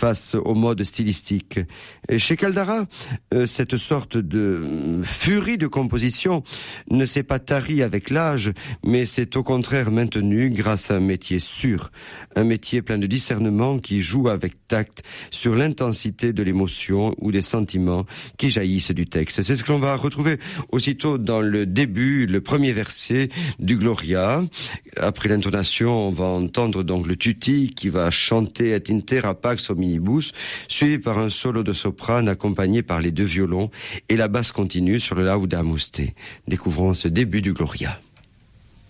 face aux modes stylistiques. Et chez Caldara, cette sorte de furie de composition ne s'est pas tarie avec l'âge, mais s'est au contraire maintenue grâce à un métier sûr, un métier plein de discernement qui joue avec tact sur l'intensité de l'émotion ou des sentiments qui jaillissent du texte. C'est ce que l'on va retrouver aussitôt dans le début, le premier verset du Gloria. Après l'intonation, on va entendre donc le tutti qui va chanter Et intera pax hominibus, suivi par un solo de soprane accompagné par les deux violons et la basse continue sur le Laudamus Te. Découvrons ce début du Gloria.